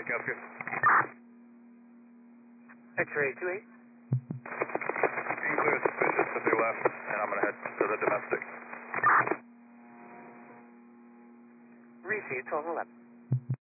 28 Cascade. X-ray 28. Being clear suspicious to the left, and I'm going to head to the domestic. Receive 1211.